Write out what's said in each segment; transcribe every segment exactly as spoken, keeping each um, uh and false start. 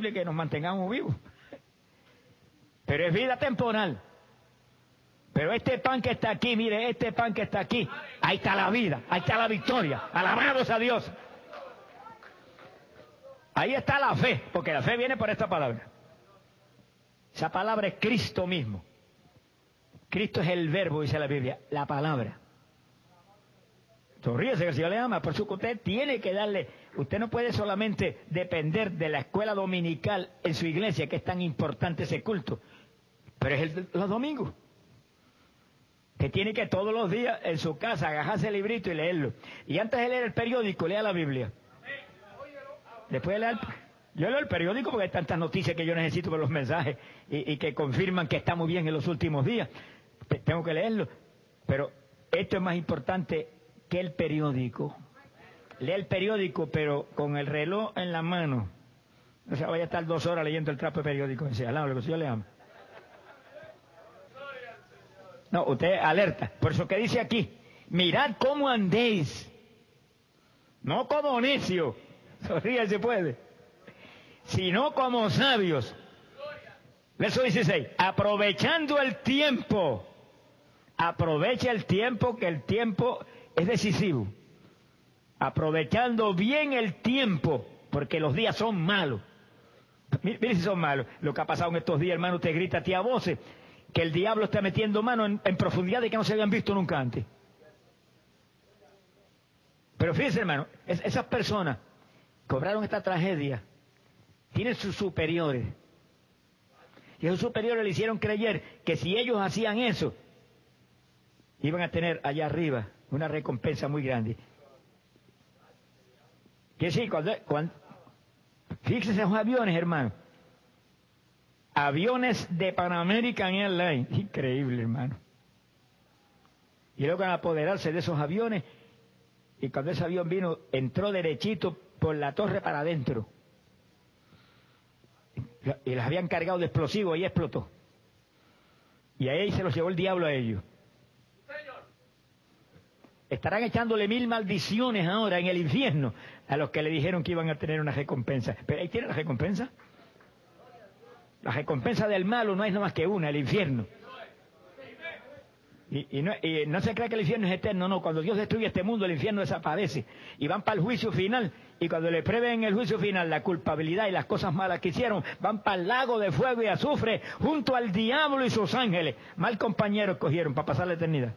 posible que nos mantengamos vivos. Pero es vida temporal. Pero este pan que está aquí, mire, este pan que está aquí, ahí está la vida, ahí está la victoria. Alabados a Dios. Ahí está la fe, porque la fe viene por esta palabra. Esa palabra es Cristo mismo. Cristo es el verbo, dice la Biblia, la palabra. Sonríese que el Señor le ama, por eso que usted tiene que darle, usted no puede solamente depender de la escuela dominical en su iglesia, que es tan importante ese culto, pero es el de los domingos. Que tiene que todos los días en su casa agajarse el librito y leerlo. Y antes de leer el periódico, lea la Biblia. Después de leer, yo leo el periódico porque hay tantas noticias que yo necesito por los mensajes y, y que confirman que está muy bien en los últimos días. Tengo que leerlo. Pero esto es más importante que el periódico. Lea el periódico, pero con el reloj en la mano. O sea, vaya a estar dos horas leyendo el trapo de periódico. Dice, alaba lo que yo le amo. No, usted alerta. Por eso que dice aquí, mirad cómo andéis. No como necios. Sonríe si puede. Sino como sabios. Verso dieciséis. Aprovechando el tiempo. Aprovecha el tiempo, que el tiempo es decisivo. Aprovechando bien el tiempo, porque los días son malos. Mire si son malos. Lo que ha pasado en estos días, hermano, usted grita a ti a voces que el diablo está metiendo mano en, en profundidades que no se habían visto nunca antes. Pero fíjense, hermano, es, esas personas cobraron esta tragedia, tienen sus superiores. Y esos superiores le hicieron creer que si ellos hacían eso, iban a tener allá arriba una recompensa muy grande. Que sí, cuando, cuando fíjense esos aviones, hermano. Aviones de Pan American Airlines. Increíble, hermano. Y luego van a apoderarse de esos aviones. Y cuando ese avión vino, entró derechito por la torre para adentro. Y las habían cargado de explosivos y explotó. Y ahí se los llevó el diablo a ellos. Estarán echándole mil maldiciones ahora en el infierno a los que le dijeron que iban a tener una recompensa. Pero ahí tienen la recompensa. La recompensa del malo no es nada más que una, el infierno. Y, y, no, y no se cree que el infierno es eterno, no. Cuando Dios destruye este mundo, el infierno desaparece. Y van para el juicio final. Y cuando le prueben en el juicio final la culpabilidad y las cosas malas que hicieron, van para el lago de fuego y azufre junto al diablo y sus ángeles. Mal compañero escogieron para pasar la eternidad.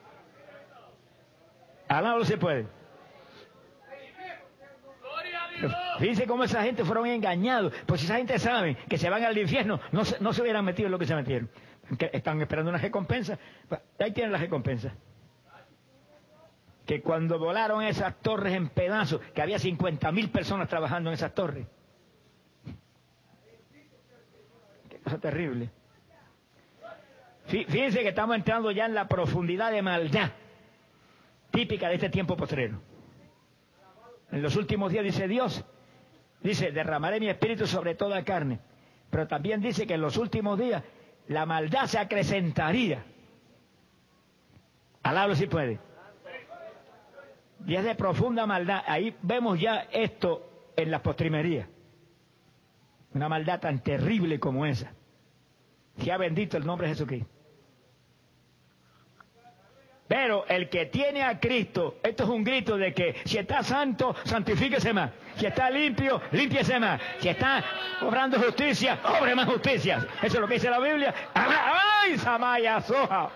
Alado se puede. Fíjense cómo esa gente fueron engañados. Pues si esa gente sabe que se van al infierno, no se, no se hubieran metido en lo que se metieron. Que están esperando una recompensa. Ahí tienen la recompensa. Que cuando volaron esas torres en pedazos, que había cincuenta mil personas trabajando en esas torres. Qué cosa terrible. Fíjense que estamos entrando ya en la profundidad de maldad típica de este tiempo postrero. En los últimos días, dice Dios, dice, derramaré mi espíritu sobre toda carne. Pero también dice que en los últimos días la maldad se acrecentaría. Alábalo si puede. Días de profunda maldad. Ahí vemos ya esto en las postrimerías. Una maldad tan terrible como esa. Sea bendito el nombre de Jesucristo. Pero el que tiene a Cristo, esto es un grito de que si está santo, santifíquese más. Si está limpio, límpiese más. Si está obrando justicia, obre más justicia. Eso es lo que dice la Biblia. ¡Ay, Samaya Soja!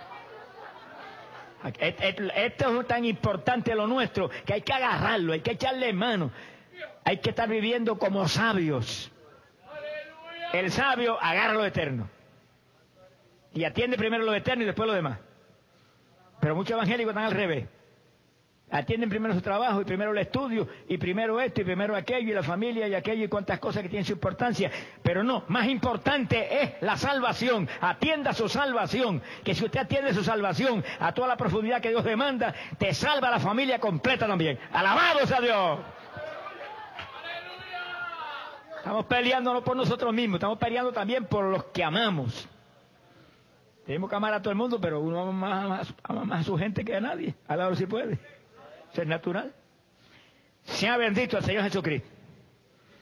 Esto es tan importante lo nuestro que hay que agarrarlo, hay que echarle mano. Hay que estar viviendo como sabios. El sabio agarra lo eterno. Y atiende primero lo eterno y después lo demás. Pero muchos evangélicos están al revés. Atienden primero su trabajo y primero el estudio y primero esto y primero aquello y la familia y aquello y cuantas cosas que tienen su importancia. Pero no, más importante es la salvación. Atienda su salvación. Que si usted atiende su salvación a toda la profundidad que Dios demanda, te salva la familia completa también. ¡Alabado sea Dios! Estamos peleando no por nosotros mismos, estamos peleando también por los que amamos. Tenemos que amar a todo el mundo, pero uno ama más, ama más a su gente que a nadie. Alabado si puede. Ser natural. Sea bendito el Señor Jesucristo.